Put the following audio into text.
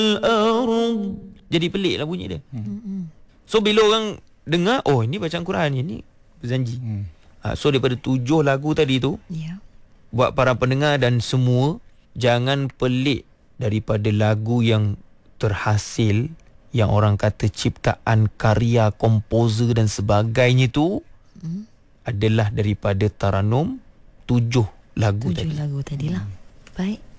al-ard. Jadi pelik lah bunyi dia. So bila orang dengar, oh ini bacaan Quran, ini Zanji. So daripada 7 lagu tadi tu, buat para pendengar dan semua, jangan pelik daripada lagu yang terhasil, yang orang kata ciptaan karya komposer dan sebagainya tu adalah daripada Taranum 7 lagu 7 tadi. lagu tadilah. Baik.